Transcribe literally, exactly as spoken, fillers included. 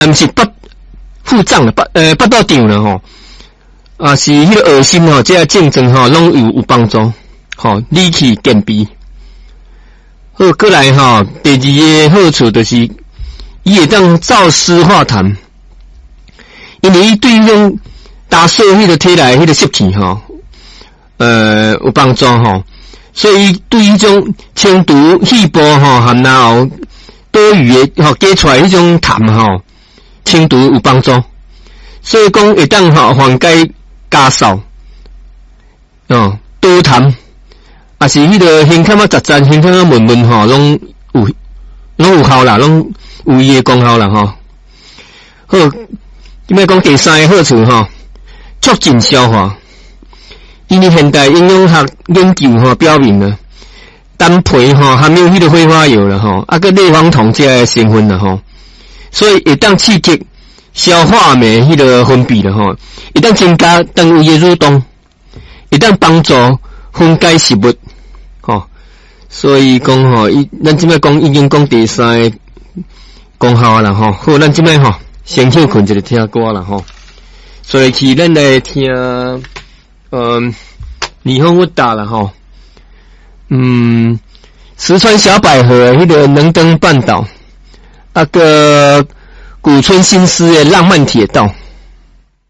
毋是八腹胀了，八呃八道场了吼，啊是迄个恶心吼，这个症状吼拢有有帮助，吼理气健脾。好，过来吼，第二个好处就是伊会当燥湿化痰，因为伊对迄种打碎迄个体内迄个湿气吼，呃有帮助吼，所以对迄种清除气部吼含然后多余的吼加出来迄种痰吼。清除有帮助，所以讲会当吼缓解家扫，哦，多痰，啊是迄个胸腔啊杂杂，胸腔啊闷闷吼，拢有拢有效啦，拢有伊诶功效啦吼。好，今摆讲第三个好处吼，促进消化。因为现代营养学研究吼表明了，蛋皮吼含有迄个挥发油了吼，啊个类黄酮这个成分了吼。所以会当刺激消化酶迄个分泌了吼，会当增加肠胃的蠕动，会当帮助分解食物，吼。所以讲吼，伊咱即摆讲已经讲第三个功效啦吼。好，咱即摆吼先休困一个听歌啦吼。所以去咱来听，嗯，霓虹乌达啦吼。嗯，石川小百合迄个能登半岛。那个古村新司的浪漫铁道。